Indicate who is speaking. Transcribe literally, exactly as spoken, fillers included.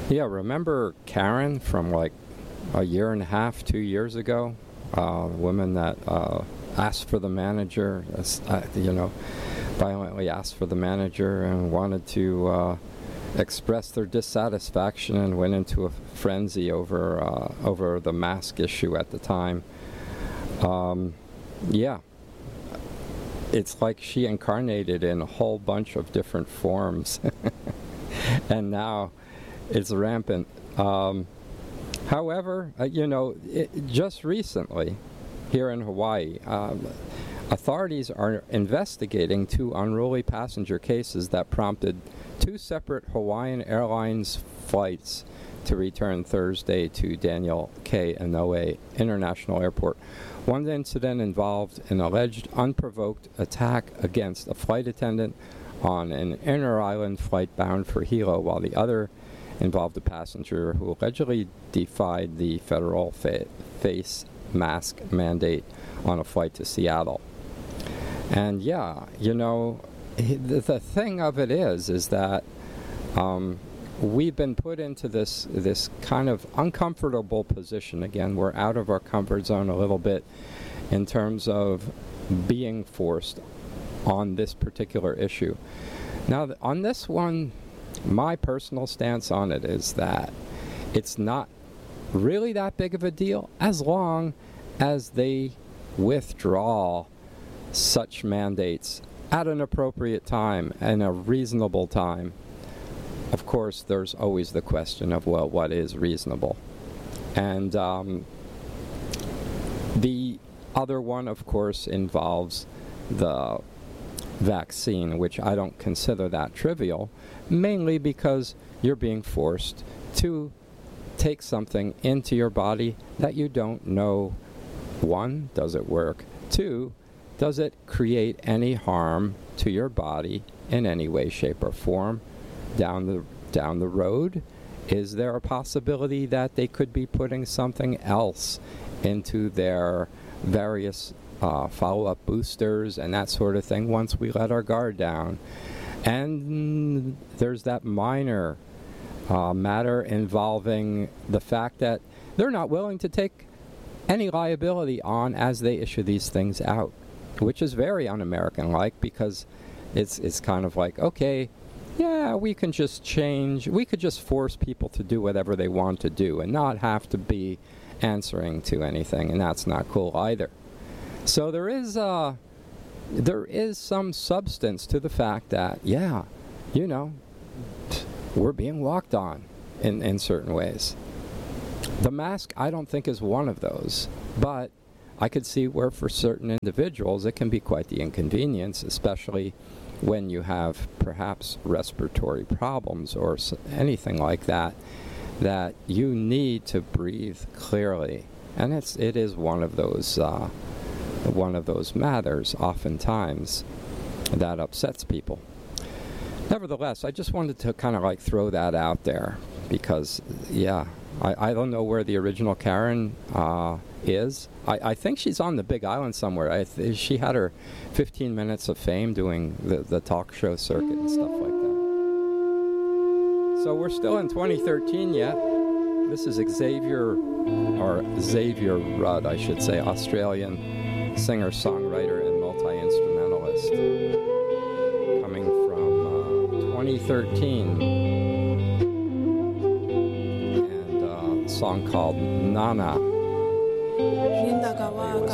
Speaker 1: Yeah, remember Karen from like a year and a half, two years ago? Uh, the woman that uh, asked for the manager, uh, you know, violently asked for the manager and wanted to uh, express their dissatisfaction and went into a frenzy over uh, over the mask issue at the time. Um, yeah, it's like she incarnated in a whole bunch of different forms, and now it's rampant. Um, however, uh, you know, it, just recently, here in Hawaii, um, authorities are investigating two unruly passenger cases that prompted two separate Hawaiian Airlines flights to return Thursday to Daniel K. Inouye International Airport. One incident involved an alleged unprovoked attack against a flight attendant on an inter-island flight bound for Hilo, while the other involved a passenger who allegedly defied the federal fa- face mask mandate on a flight to Seattle. And yeah, you know, the, the thing of it is, is that um, we've been put into this this kind of uncomfortable position. Again, we're out of our comfort zone a little bit in terms of being forced on this particular issue. Now, on this one, my personal stance on it is that it's not really that big of a deal as long as they withdraw such mandates at an appropriate time and a reasonable time. Of course, there's always the question of, well, what is reasonable? And um, the other one, of course, involves the vaccine, which I don't consider that trivial, mainly because you're being forced to take something into your body that you don't know. One, does it work? Two, does it create any harm to your body in any way, shape, or form down the down the road? Is there a possibility that they could be putting something else into their various uh, follow-up boosters and that sort of thing once we let our guard down? And there's that minor uh, matter involving the fact that they're not willing to take any liability on as they issue these things out, which is very un-American-like, because it's it's kind of like, okay, yeah, we can just change, we could just force people to do whatever they want to do and not have to be answering to anything, and that's not cool either. So there is uh, there is some substance to the fact that, yeah, you know, we're being walked on in, in certain ways. The mask, I don't think, is one of those, but I could see where for certain individuals it can be quite the inconvenience, especially when you have perhaps respiratory problems or anything like that, that you need to breathe clearly. And it's it is one of those uh, one of those matters oftentimes that upsets people. Nevertheless, I just wanted to kind of like throw that out there because, yeah, I, I don't know where the original Karen uh, is. I, I think she's on the Big Island somewhere. I th- she had her fifteen minutes of fame doing the, the talk show circuit and stuff like that. So we're still in twenty thirteen yet. This is Xavier, or Xavier Rudd, I should say, Australian singer-songwriter and multi-instrumentalist, coming from uh, twenty thirteen, and uh, a song called Nana.